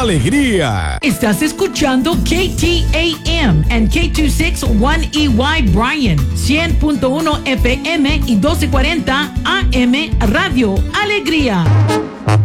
Alegría. Estás escuchando KTAM and K261EY Bryan, 100.1 FM y 1240 AM Radio Alegría.